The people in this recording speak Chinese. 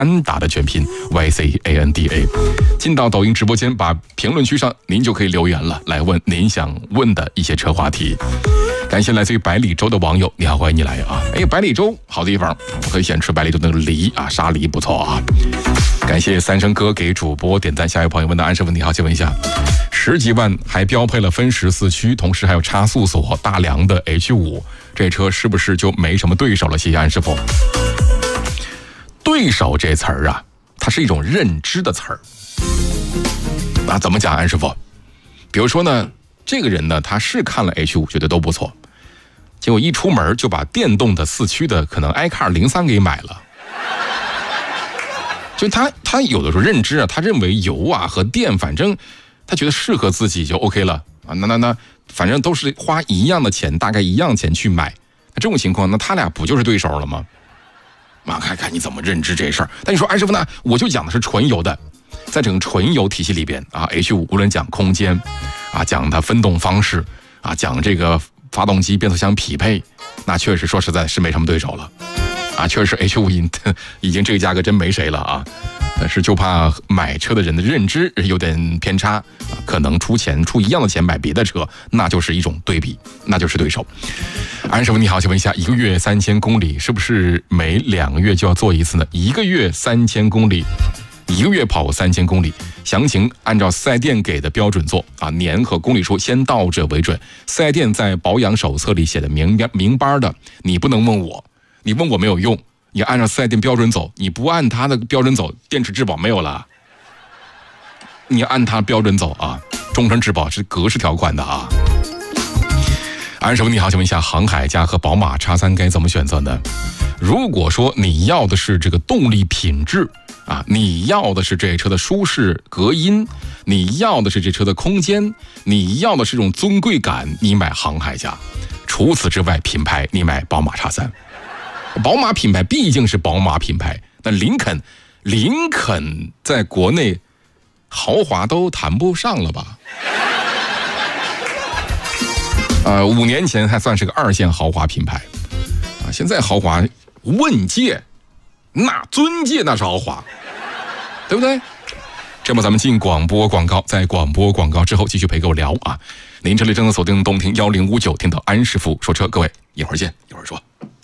安达的全拼 YCANDA。进到抖音直播间，把评论区上您就可以留言了，来问您想问的一些车话题。感谢来自于百里洲的网友，你好，欢迎你来啊！百里洲好地方，可以先吃百里洲那个梨啊，沙梨不错啊。感谢三生哥给主播点赞。下一位朋友问的安师傅你好，请问一下，10几万还标配了分时四驱，同时还有差速锁大梁的 H5， 这车是不是就没什么对手了？谢谢安师傅。对手这词儿啊，它是一种认知的词儿。那怎么讲，安师傅？比如说呢，这个人呢，他是看了 H5 觉得都不错，结果一出门就把电动的四驱的可能 iCar 03给买了。就他有的时候认知啊，他认为油啊和电，反正他觉得适合自己就 OK 了啊。那反正都是花一样的钱，大概一样钱去买。那这种情况，那他俩不就是对手了吗？看你怎么认知这事儿。但你说安师傅呢？我就讲的是纯油的，在整个纯油体系里边啊 ，H5 无论讲空间啊，讲它分动方式啊，讲这个发动机变速箱匹配，那确实说实在是没什么对手了。啊，确实 H5 已经这个价格真没谁了啊！但是就怕买车的人的认知有点偏差，可能出一样的钱买别的车，那就是一种对比，那就是对手。安师傅你好，请问一下，1个月3000公里是不是每2个月就要做一次呢？1个月3000公里，1个月跑3000公里，详情按照四 S店给的标准做啊，年和公里数先到者为准。四 S店在保养手册里写的明白的，你不能问我。你问我没有用，你按照四 S店标准走，你不按他的标准走，电池质保没有了。你按他标准走啊，终身质保是格式条款的啊。安师傅你好，请问一下，航海家和宝马 X3 该怎么选择呢？如果说你要的是这个动力品质啊，你要的是这车的舒适隔音，你要的是这车的空间，你要的是这种尊贵感，你买航海家。除此之外，品牌你买宝马 X3。宝马品牌毕竟是宝马品牌，那林肯在国内豪华都谈不上了吧？5年前还算是个2线豪华品牌啊，现在豪华问界，那尊界那是豪华，对不对？这么咱们进广播广告，在广播广告之后继续陪各位聊啊。您这里正在锁定动听1059，听到安师傅说车，各位一会儿见，一会儿说。